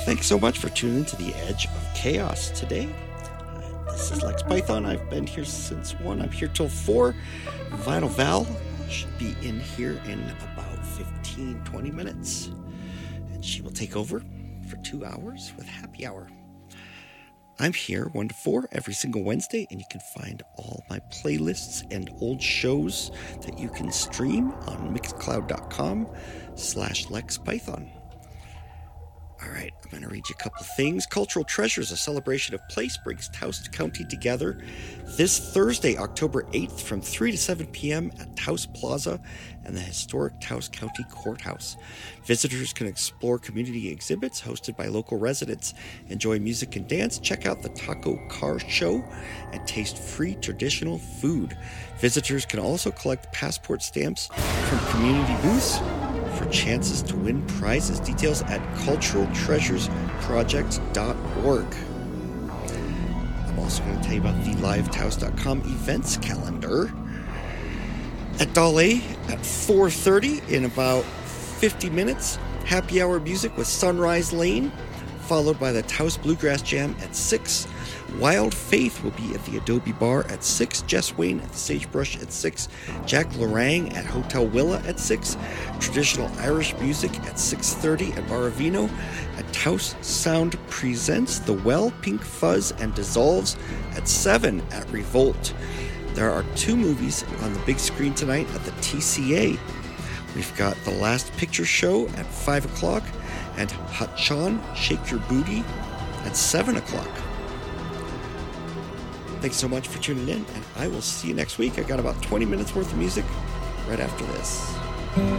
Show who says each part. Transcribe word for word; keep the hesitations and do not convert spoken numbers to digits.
Speaker 1: Thanks so much for tuning to the Edge of Chaos today. This is Lex Python. I've been here since one. I'm here till four. Vinyl Val should be in here in about fifteen, twenty minutes. And she will take over for two hours with Happy Hour. I'm here one to four every single Wednesday, and you can find all my playlists and old shows that you can stream on mixcloud.com slash LexPython. All right, I'm going to read you a couple things. Cultural Treasures, a celebration of place, brings Taos County together this Thursday, October eighth, from three to seven p.m. at Taos Plaza and the historic Taos County Courthouse. Visitors can explore community exhibits hosted by local residents, enjoy music and dance, check out the taco car show, and taste free traditional food. Visitors can also collect passport stamps from community booths for chances to win prizes. Details at cultural treasures project dot org. I'm also going to tell you about the live taos dot com events calendar. At Dale at four thirty, in about fifty minutes, happy hour music with Sunrise Lane, followed by the Taos Bluegrass Jam at six. Wild Faith will be at the Adobe Bar at six. Jess Wayne at the Sagebrush at six. Jack Lorang at Hotel Willa at six. Traditional Irish music at six thirty at Baravino. At Taos Sound presents The Well, Pink Fuzz, and Dissolves at seven at Revolt. There are two movies on the big screen tonight at the T C A. We've got The Last Picture Show at five o'clock and Hachan, Shake Your Booty at seven o'clock. Thanks so much for tuning in, and I will see you next week. I got about twenty minutes worth of music right after this.